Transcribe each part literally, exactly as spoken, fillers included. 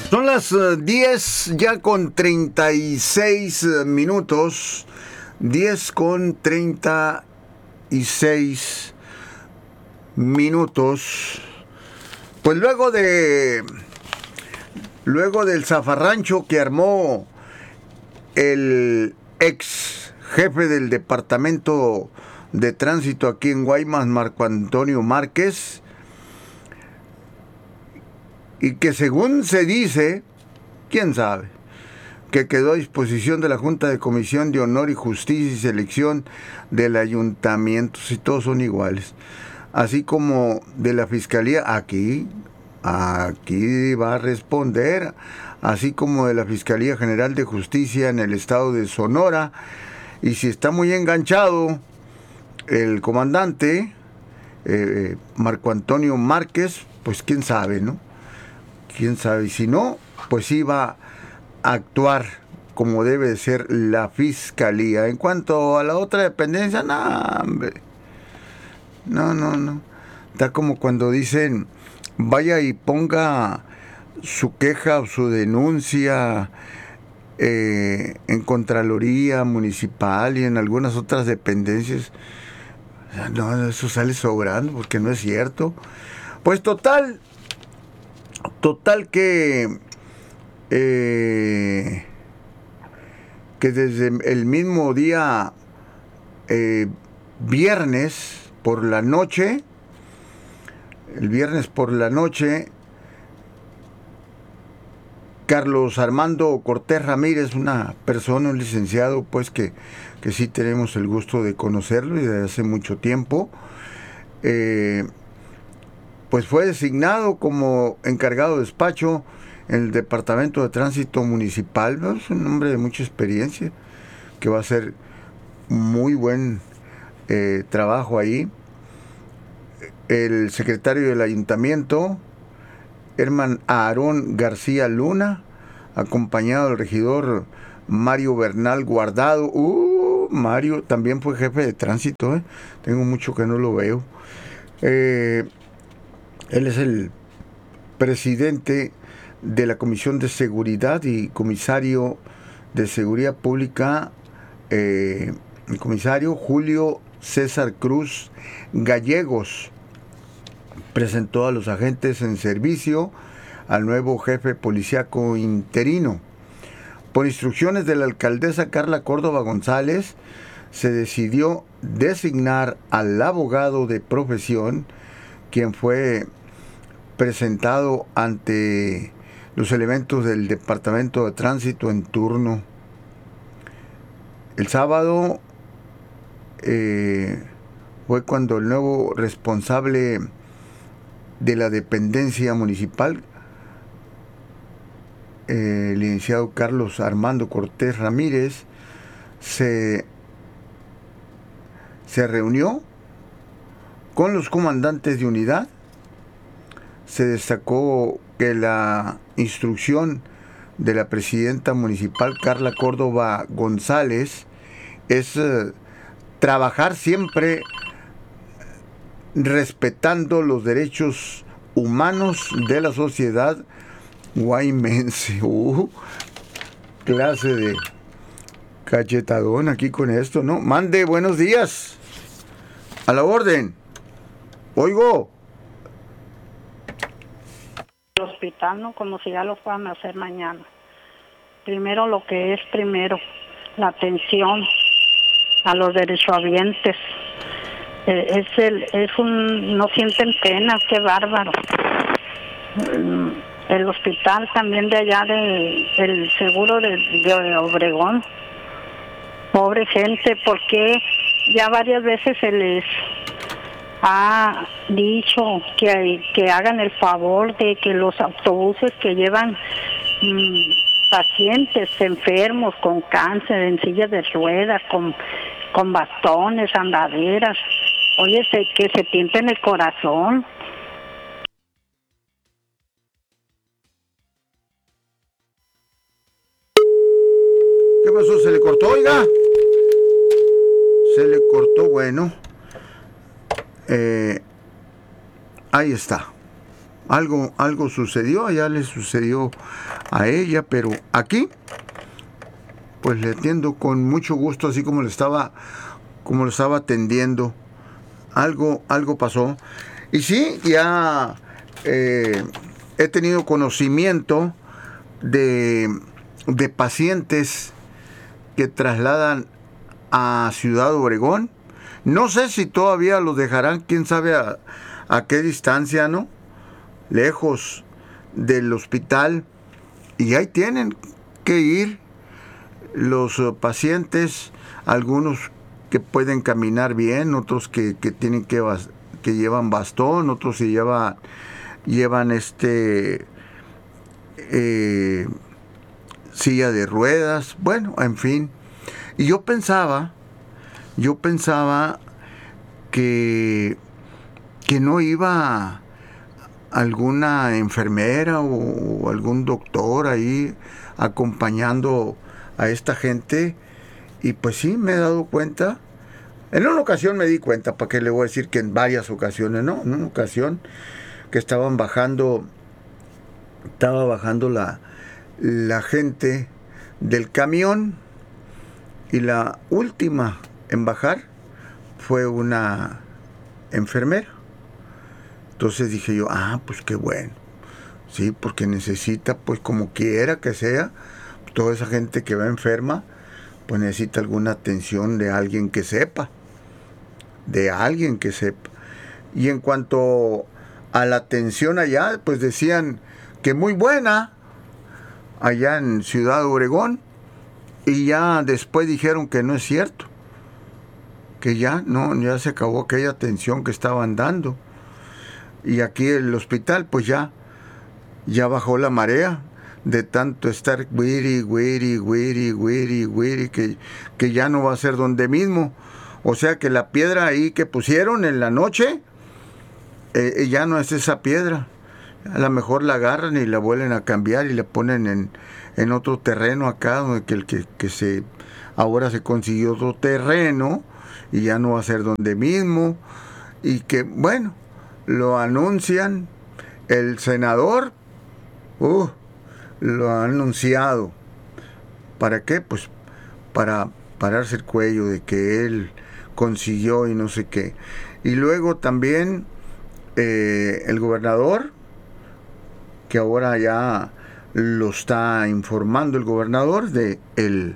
Son las uh, diez ya con treinta y seis minutos. diez con treinta y seis minutos. Pues luego de... Luego del zafarrancho que armó el ex jefe del departamento de tránsito aquí en Guaymas, Marco Antonio Márquez, y que según se dice, quién sabe, que quedó a disposición de la Junta de Comisión de Honor y Justicia y Selección del Ayuntamiento, si todos son iguales, así como de la Fiscalía, aquí, aquí va a responder, así como de la Fiscalía General de Justicia en el estado de Sonora, y si está muy enganchado el comandante eh, Marco Antonio Márquez, pues quién sabe, ¿no? Quién sabe, y si no, pues iba a actuar como debe de ser la Fiscalía. En cuanto a la otra dependencia, no, hombre, no, no, no. Está como cuando dicen, vaya y ponga su queja o su denuncia eh, en Contraloría Municipal y en algunas otras dependencias. No, eso sale sobrando porque no es cierto. Pues total, total que eh, que desde el mismo día eh, viernes por la noche, el viernes por la noche, Carlos Armando Cortés Ramírez, una persona, un licenciado, pues que, que sí tenemos el gusto de conocerlo y de hace mucho tiempo, eh, pues fue designado como encargado de despacho en el Departamento de Tránsito Municipal. ¿No? Es un hombre de mucha experiencia, que va a hacer muy buen eh, trabajo ahí. El secretario del Ayuntamiento, Herman Aarón García Luna, acompañado del regidor Mario Bernal Guardado. Uh, Mario también fue jefe de tránsito, ¿eh? Tengo mucho que no lo veo. Eh, él es el presidente de la Comisión de Seguridad y comisario de Seguridad Pública, eh, el comisario Julio César Cruz Gallegos. Presentó a los agentes en servicio al nuevo jefe policíaco interino. Por instrucciones de la alcaldesa Carla Córdoba González, se decidió designar al abogado de profesión, quien fue presentado ante los elementos del Departamento de Tránsito en turno. El sábado eh, fue cuando el nuevo responsable de la dependencia municipal, eh, el licenciado Carlos Armando Cortés Ramírez, se, se reunió con los comandantes de unidad. Se destacó que la instrucción de la presidenta municipal Carla Córdoba González es eh, trabajar siempre respetando los derechos humanos de la sociedad guaymense. Uh, clase de cachetadón aquí con esto, ¿no? Mande, buenos días. A la orden. Oigo. El hospital, ¿no? Como si ya lo fueran a hacer mañana. Primero lo que es primero, la atención a los derechohabientes. Eh, es el, es un, no sienten pena, qué bárbaro. El hospital también de allá del, del seguro de, de Obregón, pobre gente, porque ya varias veces se les ha dicho que, que hagan el favor de que los autobuses que llevan mmm, pacientes enfermos con cáncer, en sillas de ruedas, con, con bastones, andaderas, oye, se, que se tienten el corazón. ¿Qué pasó? ¿Se le cortó, oiga? Se le cortó, bueno. Eh, ahí está. algo, algo sucedió, allá le sucedió a ella, pero aquí, pues le atiendo con mucho gusto, así como le estaba, como lo estaba atendiendo. Algo, algo pasó. Y sí, ya eh, he tenido conocimiento de, de pacientes que trasladan a Ciudad Obregón. No sé si todavía los dejarán, quién sabe a, a qué distancia, ¿no? Lejos del hospital. Y ahí tienen que ir los uh, pacientes, algunos que pueden caminar bien, otros que, que tienen que, que llevan bastón, otros que lleva, llevan este eh, silla de ruedas, bueno, en fin. Y yo pensaba, yo pensaba que, que no iba alguna enfermera o, o algún doctor ahí acompañando a esta gente. Y pues sí, me he dado cuenta. En una ocasión me di cuenta, ¿para qué le voy a decir que en varias ocasiones? No, en una ocasión que estaban bajando, estaba bajando la, la gente del camión, y la última en bajar fue una enfermera. Entonces dije yo, ah, pues qué bueno. Sí, porque necesita, pues como quiera que sea, toda esa gente que va enferma, pues necesita alguna atención de alguien que sepa, de alguien que sepa. Y en cuanto a la atención allá, pues decían que muy buena, allá en Ciudad Obregón, y ya después dijeron que no es cierto, que ya no, ya se acabó aquella atención que estaban dando. Y aquí el hospital, pues ya, ya bajó la marea de tanto estar güiri, güiri, güiri, güiri, güiri, que, que ya no va a ser donde mismo. O sea que la piedra ahí que pusieron en la noche, eh, ya no es esa piedra. A lo mejor la agarran y la vuelven a cambiar y la ponen en, en otro terreno acá, donde que, que, que se, ahora se consiguió otro terreno y ya no va a ser donde mismo. Y que, bueno, lo anuncian, el senador, uh, lo ha anunciado. ¿Para qué? Pues para pararse el cuello de que él consiguió y no sé qué. Y luego también eh, el gobernador, que ahora ya lo está informando el gobernador de el,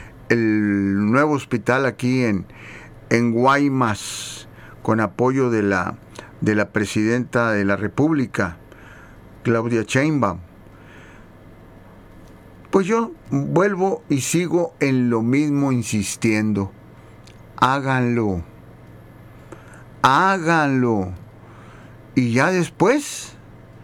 el nuevo hospital aquí en, en Guaymas, con apoyo de la, de la presidenta de la República, Claudia Sheinbaum. Pues yo vuelvo y sigo en lo mismo insistiendo. Háganlo. Háganlo. Y ya después,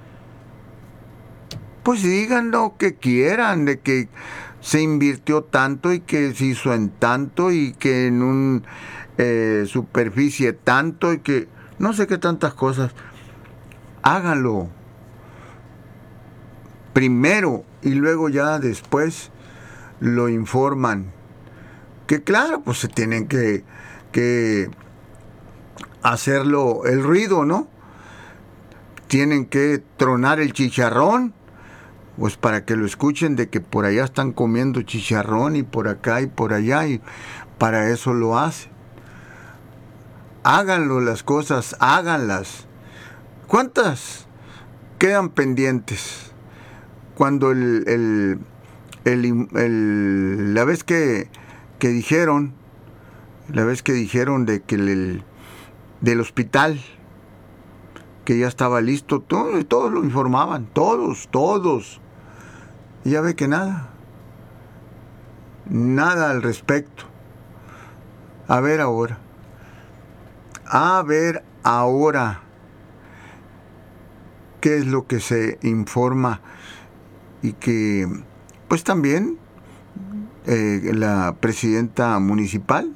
pues digan lo que quieran, de que se invirtió tanto y que se hizo en tanto y que en un eh, superficie tanto y que no sé qué tantas cosas. Háganlo. Primero y luego ya después lo informan. Que claro, pues se tienen que, que hacerlo el ruido, ¿no? Tienen que tronar el chicharrón, pues para que lo escuchen de que por allá están comiendo chicharrón y por acá y por allá, y para eso lo hacen. Háganlo las cosas, háganlas. ¿Cuántas quedan pendientes? Cuando el, el, el, el la vez que, que dijeron, la vez que dijeron de que el, el del hospital, que ya estaba listo, todo, todos lo informaban, todos, todos. Y ya ve que nada, nada al respecto. A ver ahora, a ver ahora, qué es lo que se informa. Y que pues también eh, la presidenta municipal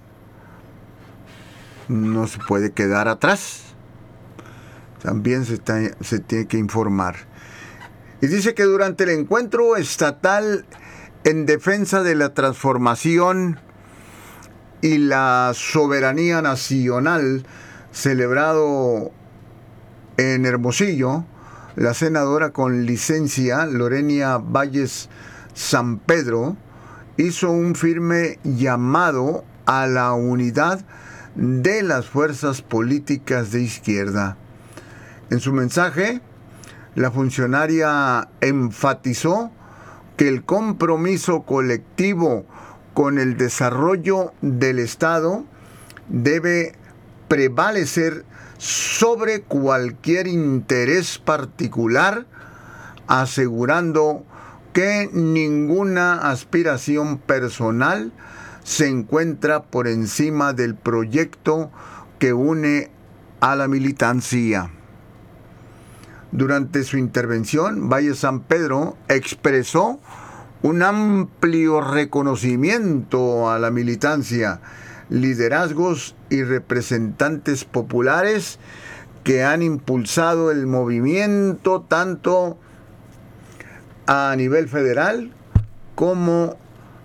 no se puede quedar atrás, también se, está, se tiene que informar. Y dice que durante el encuentro estatal en defensa de la transformación y la soberanía nacional celebrado en Hermosillo, la senadora con licencia Lorena Valles San Pedro hizo un firme llamado a la unidad de las fuerzas políticas de izquierda. En su mensaje, la funcionaria enfatizó que el compromiso colectivo con el desarrollo del Estado debe prevalecer sobre cualquier interés particular, asegurando que ninguna aspiración personal se encuentra por encima del proyecto que une a la militancia. Durante su intervención, Valles San Pedro expresó un amplio reconocimiento a la militancia, liderazgos y representantes populares que han impulsado el movimiento tanto a nivel federal como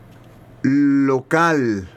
local.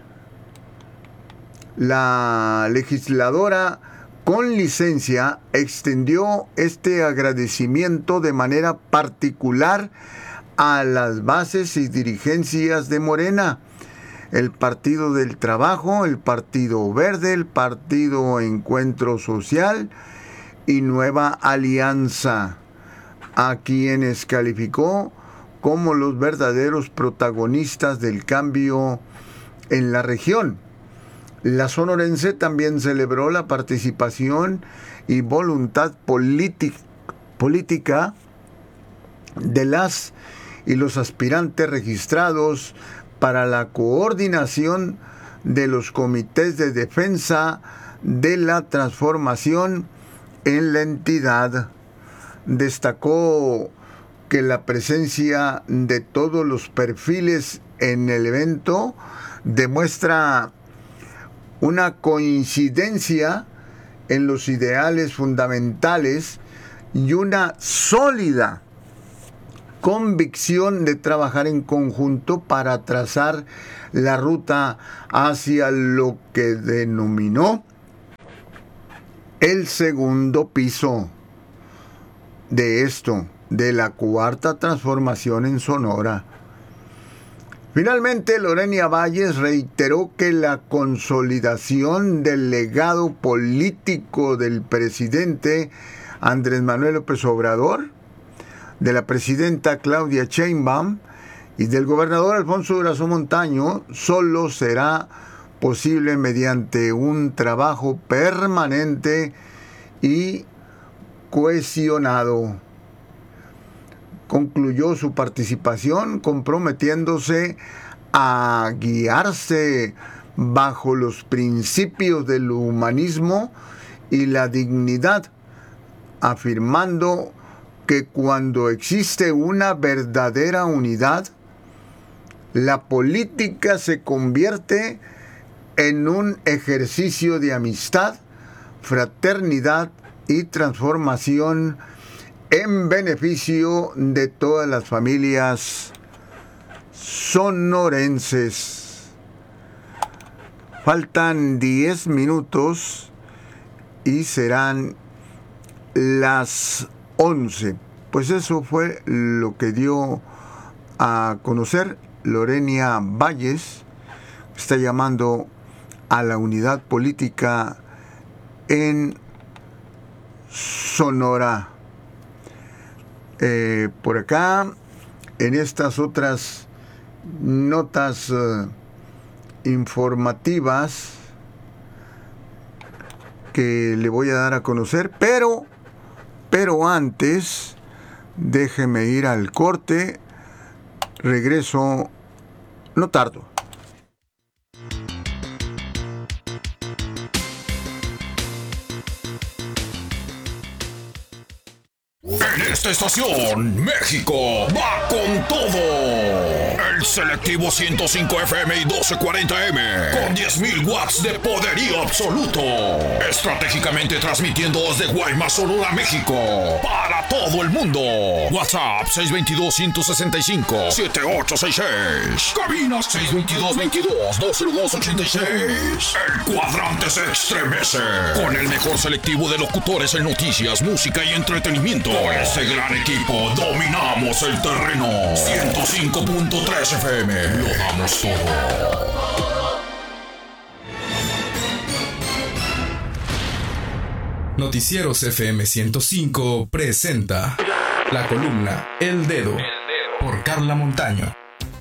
La legisladora con licencia extendió este agradecimiento de manera particular a las bases y dirigencias de Morena, el Partido del Trabajo, el Partido Verde, el Partido Encuentro Social y Nueva Alianza, a quienes calificó como los verdaderos protagonistas del cambio en la región. La sonorense también celebró la participación y voluntad política, política de las y los aspirantes registrados para la coordinación de los comités de defensa de la transformación en la entidad. Destacó que la presencia de todos los perfiles en el evento demuestra una coincidencia en los ideales fundamentales y una sólida convicción de trabajar en conjunto para trazar la ruta hacia lo que denominó el segundo piso de esto, de la cuarta transformación en Sonora. Finalmente, Lorena Valles reiteró que la consolidación del legado político del presidente Andrés Manuel López Obrador, de la presidenta Claudia Sheinbaum y del gobernador Alfonso Durazo Montaño solo será posible mediante un trabajo permanente y cohesionado. Concluyó su participación comprometiéndose a guiarse bajo los principios del humanismo y la dignidad, afirmando que cuando existe una verdadera unidad, la política se convierte en un ejercicio de amistad, fraternidad y transformación en beneficio de todas las familias sonorenses. Faltan diez minutos y serán las once. Pues eso fue lo que dio a conocer Lorena Valles. Está llamando a la unidad política en Sonora. Eh, por acá, en estas otras notas uh, informativas que le voy a dar a conocer, pero, pero antes, déjeme ir al corte, regreso, no tardo. En esta estación, México va con todo. El selectivo ciento cinco F M y doce cuarenta M con diez mil watts de poderío absoluto. Estratégicamente transmitiendo desde Guaymas, Sonora, México para todo el mundo. WhatsApp seis dos dos, uno seis cinco, siete ocho seis seis. Cabina seis dos dos, veintidós, dos cero dos, ochenta y seis. El cuadrante se estremece con el mejor selectivo de locutores en noticias, música y entretenimiento. Con este gran equipo dominamos el terreno. ciento cinco punto tres F M. Lo damos todo. Noticieros F M ciento cinco presenta la columna El Dedo por Carla Montaño.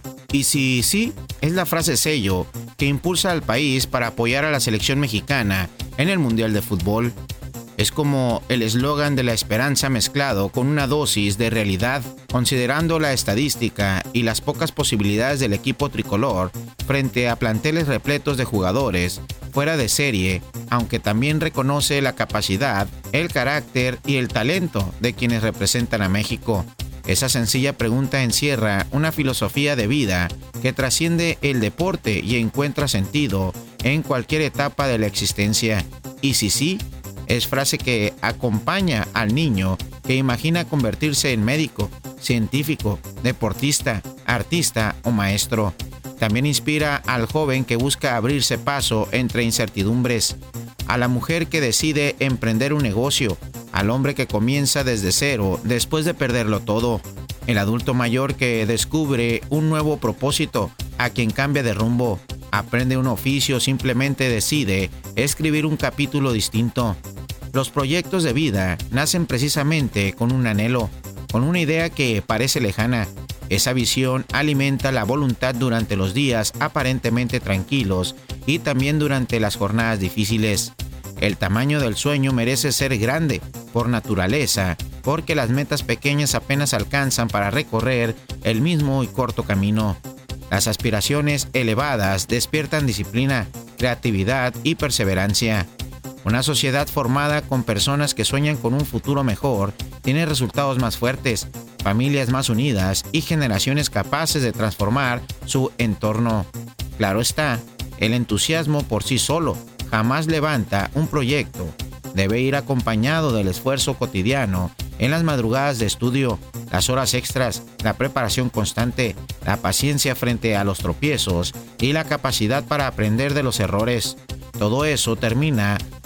Y si sí, es la frase sello que impulsa al país para apoyar a la selección mexicana en el Mundial de Fútbol. Es como el eslogan de la esperanza mezclado con una dosis de realidad, considerando la estadística y las pocas posibilidades del equipo tricolor frente a planteles repletos de jugadores fuera de serie, aunque también reconoce la capacidad, el carácter y el talento de quienes representan a México. Esa sencilla pregunta encierra una filosofía de vida que trasciende el deporte y encuentra sentido en cualquier etapa de la existencia. Y si sí, es frase que acompaña al niño que imagina convertirse en médico, científico, deportista, artista o maestro. También inspira al joven que busca abrirse paso entre incertidumbres, a la mujer que decide emprender un negocio, al hombre que comienza desde cero después de perderlo todo, el adulto mayor que descubre un nuevo propósito, a quien cambia de rumbo, aprende un oficio o simplemente decide escribir un capítulo distinto. Los proyectos de vida nacen precisamente con un anhelo, con una idea que parece lejana. Esa visión alimenta la voluntad durante los días aparentemente tranquilos y también durante las jornadas difíciles. El tamaño del sueño merece ser grande por naturaleza, porque las metas pequeñas apenas alcanzan para recorrer el mismo y corto camino. Las aspiraciones elevadas despiertan disciplina, creatividad y perseverancia. Una sociedad formada con personas que sueñan con un futuro mejor tiene resultados más fuertes, familias más unidas y generaciones capaces de transformar su entorno. Claro está, el entusiasmo por sí solo jamás levanta un proyecto. Debe ir acompañado del esfuerzo cotidiano en las madrugadas de estudio, las horas extras, la preparación constante, la paciencia frente a los tropiezos y la capacidad para aprender de los errores. Todo eso termina